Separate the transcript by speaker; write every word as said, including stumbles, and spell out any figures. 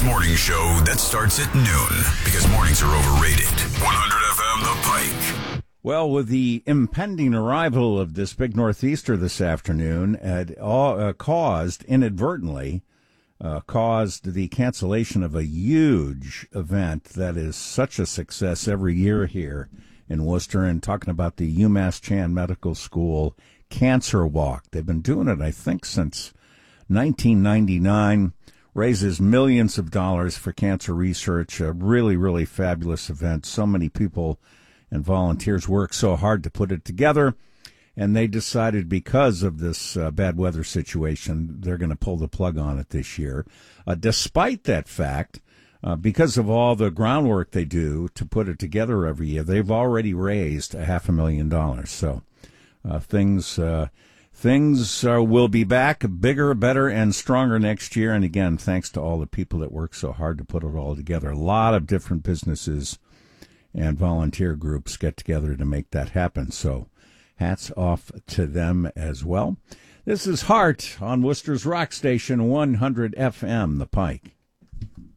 Speaker 1: Worcester morning show that starts at noon because mornings are overrated. one hundred F M The Pike.
Speaker 2: Well, with the impending arrival of this big northeaster this afternoon, it uh, caused, inadvertently, uh, caused the cancellation of a huge event that is such a success every year here in Worcester, and talking about the UMass Chan Medical School Cancer Walk. They've been doing it, I think, since nineteen ninety-nine, raises millions of dollars for cancer research, a really, really fabulous event. So many people and volunteers work so hard to put it together, and they decided because of this uh, bad weather situation, they're going to pull the plug on it this year. Uh, despite that fact, uh, because of all the groundwork they do to put it together every year, they've already raised a half a million dollars. So uh, things uh, things uh, will be back bigger, better, and stronger next year. And again, thanks to all the people that work so hard to put it all together. A lot of different businesses and volunteer groups get together to make that happen. So hats off to them as well. This is Heart on Worcester's Rock Station, one hundred F M, The Pike.